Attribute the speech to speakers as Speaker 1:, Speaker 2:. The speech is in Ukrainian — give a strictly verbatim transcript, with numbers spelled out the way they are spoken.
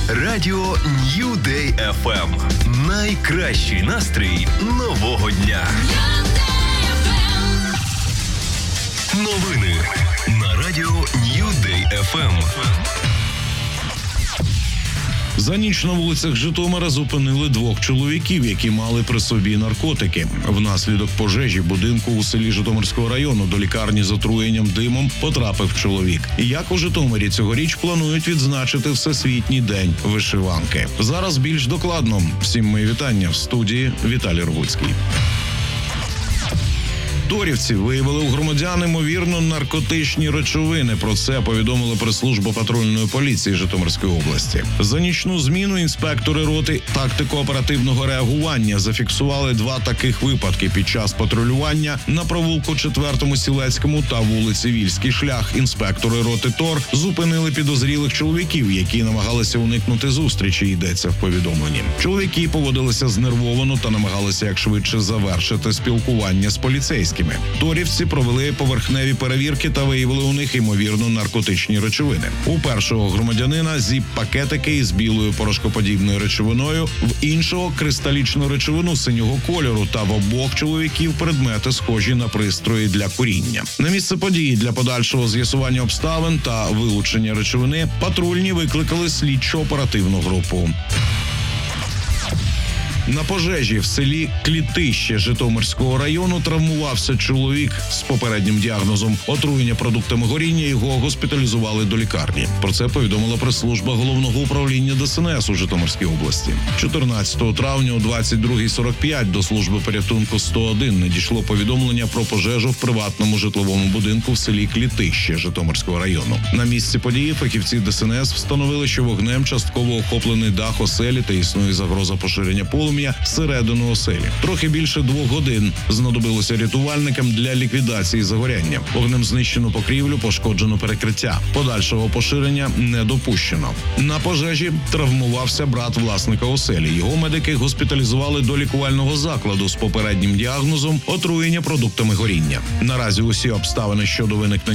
Speaker 1: Радіо New Day еф ем. Найкращий настрій нового дня. Новини на Радіо New Day еф ем.
Speaker 2: За ніч на вулицях Житомира зупинили двох чоловіків, які мали при собі наркотики. Внаслідок пожежі будинку у селі Житомирського району до лікарні з отруєнням димом потрапив чоловік. Як у Житомирі цьогоріч планують відзначити Всесвітній день вишиванки. Зараз більш докладно. Всім мої вітання. В студії Віталій Рогуцький. Торівці виявили у громадян ймовірно наркотичні речовини. Про це повідомила прес-служба патрульної поліції Житомирської області. За нічну зміну інспектори роти тактико-оперативного реагування зафіксували два таких випадки під час патрулювання на провулку четвертому Сілецькому та вулиці Вільський шлях. Інспектори роти ТОР зупинили підозрілих чоловіків, які намагалися уникнути зустрічі, йдеться в повідомленні. Чоловіки поводилися знервовано та намагалися якшвидше завершити спілкування з поліцейськими. Торівці провели поверхневі перевірки та виявили у них ймовірно наркотичні речовини. У першого громадянина зіп-пакетики із білою порошкоподібною речовиною, в іншого кристалічну речовину синього кольору, та в обох чоловіків предмети схожі на пристрої для куріння. На місце події для подальшого з'ясування обставин та вилучення речовини патрульні викликали слідчо-оперативну групу. На пожежі в селі Клітище Житомирського району травмувався чоловік з попереднім діагнозом отруєння продуктами горіння. Його госпіталізували до лікарні. Про це повідомила прес-служба головного управління Де Ес En Ес у Житомирській області. чотирнадцятого травня о двадцять друга сорок п'ять до служби порятунку сто один надійшло повідомлення про пожежу в приватному житловому будинку в селі Клітище Житомирського району. На місці події фахівці Де Ес En Ес встановили, що вогнем частково охоплений дах оселі та існує загроза поширення полум'я всередину оселі. Трохи більше двох годин знадобилося рятувальникам для ліквідації загоряння. Вогнем знищено покрівлю, пошкоджено перекриття. Подальшого поширення не допущено. На пожежі травмувався брат власника оселі. Його медики госпіталізували до лікувального закладу з попереднім діагнозом отруєння продуктами горіння. Наразі усі обставини щодо виникнення